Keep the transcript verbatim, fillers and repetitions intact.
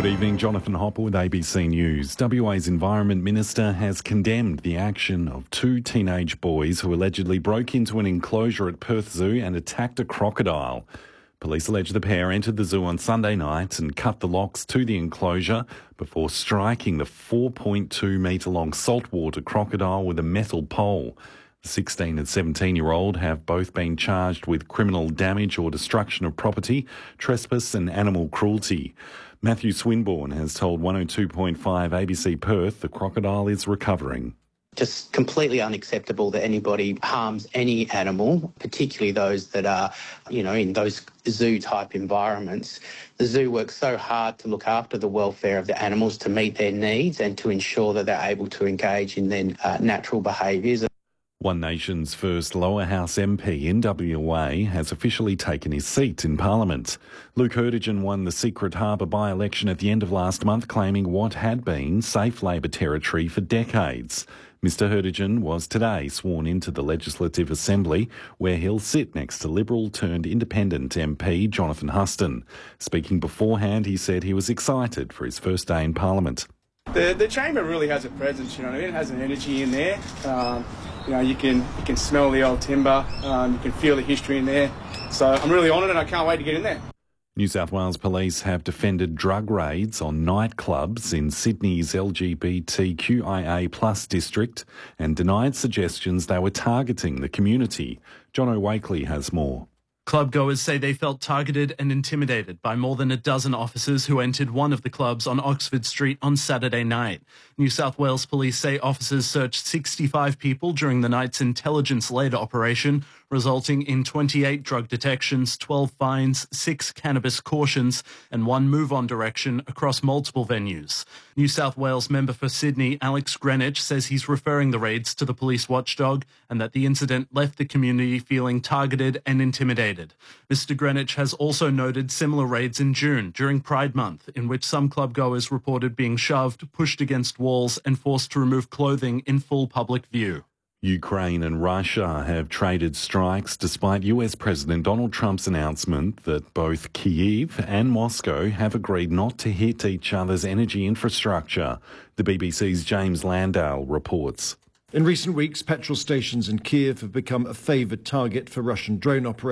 Good evening, Jonathan Hopper with A B C News. W A's Environment Minister has condemned the action of two teenage boys who allegedly broke into an enclosure at Perth Zoo and attacked a crocodile. Police allege the pair entered the zoo on Sunday night and cut the locks to the enclosure before striking the four point two metre long saltwater crocodile with a metal pole. The sixteen and seventeen-year-old have both been charged with criminal damage or destruction of property, trespass and animal cruelty. Matthew Swinburne has told one oh two point five A B C Perth the crocodile is recovering. Just completely unacceptable that anybody harms any animal, particularly those that are, you know, in those zoo-type environments. The zoo works so hard to look after the welfare of the animals, to meet their needs and to ensure that they're able to engage in their uh, natural behaviours. One Nation's first lower house M P in W A has officially taken his seat in Parliament. Luke Hurdigen won the Secret Harbour by-election at the end of last month, claiming what had been safe Labor territory for decades. Mr Hurdigen was today sworn into the Legislative Assembly, where he'll sit next to Liberal-turned-independent M P Jonathan Huston. Speaking beforehand, he said he was excited for his first day in Parliament. The, the chamber really has a presence, you know what I mean? It has an energy in there. Um, You know, you can you can smell the old timber, um, you can feel the history in there. So I'm really honoured and I can't wait to get in there. New South Wales Police have defended drug raids on nightclubs in Sydney's L G B T Q I A plus district and denied suggestions they were targeting the community. John O'Wakely has more. Clubgoers say they felt targeted and intimidated by more than a dozen officers who entered one of the clubs on Oxford Street on Saturday night. New South Wales Police say officers searched sixty-five people during the night's intelligence-led operation, resulting in twenty-eight drug detections, twelve fines, six cannabis cautions and one move-on direction across multiple venues. New South Wales member for Sydney, Alex Greenwich, says he's referring the raids to the police watchdog and that the incident left the community feeling targeted and intimidated. Mister Greenwich has also noted similar raids in June during Pride Month, in which some clubgoers reported being shoved, pushed against walls and forced to remove clothing in full public view. Ukraine and Russia have traded strikes despite U S President Donald Trump's announcement that both Kyiv and Moscow have agreed not to hit each other's energy infrastructure. The B B C's James Landale reports. In recent weeks, petrol stations in Kyiv have become a favoured target for Russian drone operators.